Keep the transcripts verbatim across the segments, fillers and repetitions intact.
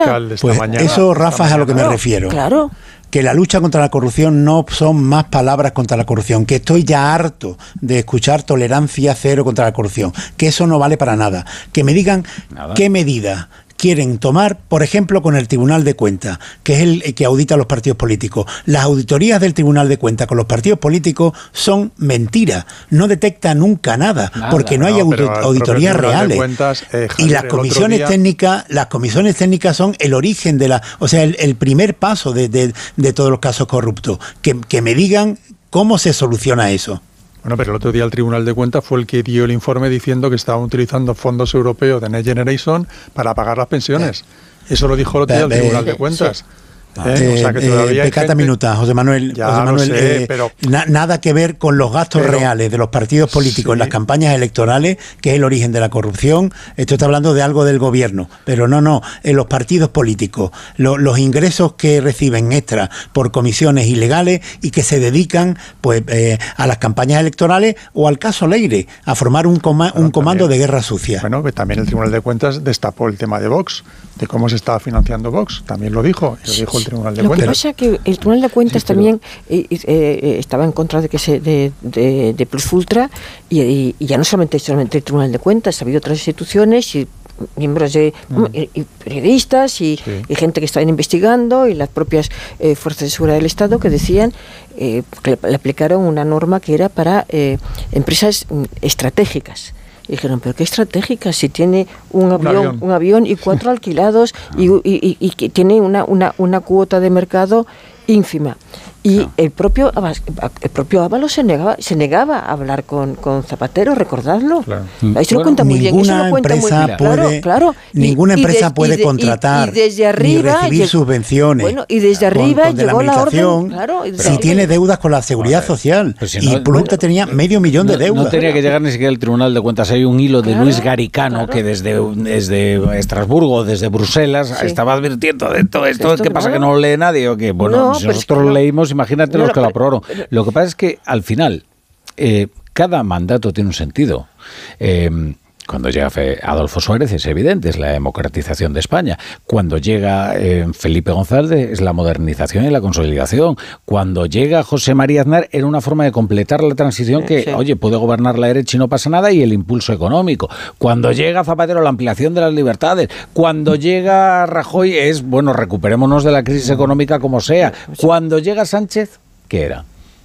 Pues mañana, eso, Rafa, es a lo que me claro, refiero. Claro. Que la lucha contra la corrupción no son más palabras contra la corrupción, que estoy ya harto de escuchar tolerancia cero contra la corrupción, que eso no vale para nada. Que me digan nada. Qué medida quieren tomar, por ejemplo, con el Tribunal de Cuentas, que es el que audita a los partidos políticos. Las auditorías del Tribunal de Cuentas con los partidos políticos son mentiras, no detecta nunca nada, nada porque no, no hay audit- auditorías reales. Cuentas, eh, Javier, y las comisiones día... técnicas, las comisiones técnicas son el origen de la, o sea, el, el primer paso de, de, de todos los casos corruptos. Que, que me digan cómo se soluciona eso. Bueno, pero el otro día el Tribunal de Cuentas fue el que dio el informe diciendo que estaban utilizando fondos europeos de Next Generation para pagar las pensiones. Eso lo dijo el otro día el Tribunal de Cuentas. Eh, eh, o sea que todavía eh, hay gente... minuta, José Manuel, ya José Manuel sé, eh, pero... na, nada que ver con los gastos pero... reales de los partidos políticos sí. en las campañas electorales, que es el origen de la corrupción. Esto está hablando de algo del gobierno, pero no, no, en los partidos políticos, lo, los ingresos que reciben extra por comisiones ilegales y que se dedican pues eh, a las campañas electorales o al caso Leire, a formar un, coma, bueno, un comando también, de guerra sucia. Bueno, que también el Tribunal de Cuentas destapó el tema de Vox, de cómo se estaba financiando Vox, también lo dijo, lo dijo el Tribunal de Lo Cuentas. Lo que pasa es que el Tribunal de Cuentas sí, pero... también eh, eh, estaba en contra de que se de, de, de Plus Ultra y, y, y ya no solamente, solamente el Tribunal de Cuentas, ha habido otras instituciones y miembros de mm. y, y periodistas y, sí. y gente que estaban investigando y las propias eh, fuerzas de seguridad del Estado que decían eh, que le, le aplicaron una norma que era para eh, empresas estratégicas. Y dijeron, pero qué estratégica, si tiene un avión, un avión, un avión y cuatro alquilados y, y, y, y que tiene una, una, una cuota de mercado ínfima. Y no. el propio el propio Ábalos se negaba se negaba a hablar con, con Zapatero, recordadlo. Claro. Eso lo cuenta muy bien. Eso lo cuenta muy bien. Claro, claro. Ninguna y, empresa y de, puede y de, contratar y, y desde arriba, ni recibir lleg- subvenciones. Bueno, y desde arriba con, con llegó la orden. Claro, si tiene deudas con la seguridad social. Pues si no, y Plurta bueno, tenía medio millón de no, deudas. No tenía que llegar ni siquiera al Tribunal de Cuentas. Hay un hilo de claro, Luis Garicano claro. que desde, desde Estrasburgo, desde Bruselas, sí. estaba advirtiendo de todo esto. esto ¿Qué pasa? ¿Que no lo lee nadie o qué? Bueno, no, si nosotros es que lo no. leímos, imagínate no, los que lo aprobaron. Lo que pasa es que al final eh, cada mandato tiene un sentido. Eh, Cuando llega Adolfo Suárez es evidente, es la democratización de España. Cuando llega eh, Felipe González es la modernización y la consolidación. Cuando llega José María Aznar era una forma de completar la transición que, sí. oye, puede gobernar la derecha y no pasa nada, y el impulso económico. Cuando llega Zapatero, la ampliación de las libertades. Cuando llega Rajoy es, bueno, recuperémonos de la crisis económica como sea. Cuando llega Sánchez, ¿qué era?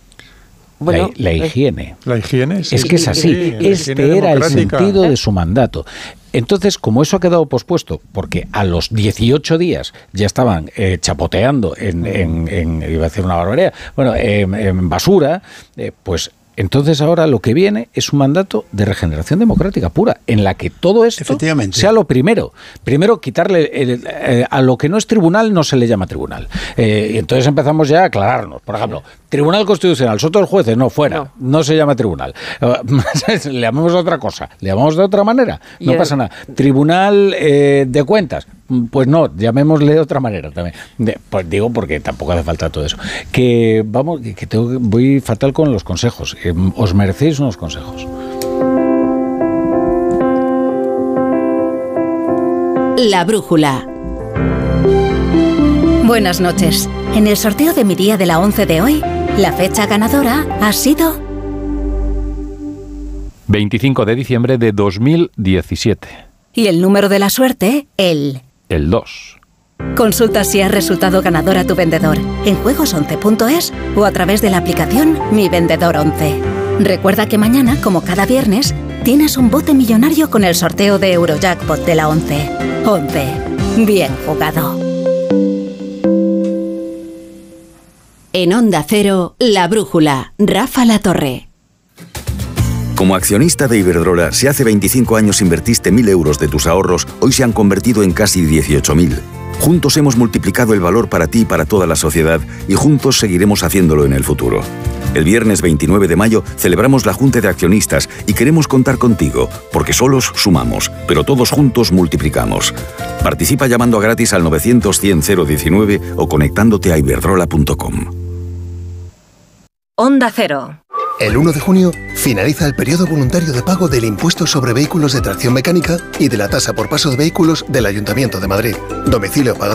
Bueno, la, la higiene. La higiene, sí. Es que es así. Sí, este era el sentido de su mandato. Entonces, como eso ha quedado pospuesto, porque a los dieciocho días ya estaban eh, chapoteando en, en, en, iba a decir una barbaridad, bueno, eh, en basura, eh, pues entonces ahora lo que viene es un mandato de regeneración democrática pura, en la que todo esto sea lo primero. Primero, quitarle el, eh, a lo que no es tribunal no se le llama tribunal. Eh, y entonces empezamos ya a aclararnos. Por ejemplo, Tribunal Constitucional, Soto de Jueces, no, fuera, no, no se llama tribunal. Le llamamos de otra cosa, le llamamos de otra manera, no el... pasa nada. Tribunal eh, de Cuentas, pues no, llamémosle de otra manera también. De, pues digo porque tampoco hace falta todo eso. Que vamos, que tengo, voy fatal con los consejos. Eh, os merecéis unos consejos. La brújula. Buenas noches. En el sorteo de mi día de la once de hoy, la fecha ganadora ha sido veinticinco de diciembre de dos mil diecisiete. Y el número de la suerte, el... El dos. Consulta si has resultado ganador a tu vendedor en juegos once punto es o a través de la aplicación Mi Vendedor once. Recuerda que mañana, como cada viernes, tienes un bote millonario con el sorteo de Eurojackpot de la once. once. Bien jugado. En Onda Cero, La Brújula, Rafa Latorre. Como accionista de Iberdrola, si hace veinticinco años invertiste mil euros de tus ahorros, hoy se han convertido en casi dieciocho mil. Juntos hemos multiplicado el valor para ti y para toda la sociedad, y juntos seguiremos haciéndolo en el futuro. El viernes veintinueve de mayo celebramos la Junta de Accionistas y queremos contar contigo, porque solos sumamos, pero todos juntos multiplicamos. Participa llamando a gratis al novecientos cien cero diecinueve o conectándote a iberdrola punto com. Onda Cero. El uno de junio finaliza el periodo voluntario de pago del impuesto sobre vehículos de tracción mecánica y de la tasa por paso de vehículos del Ayuntamiento de Madrid. Domicilio paga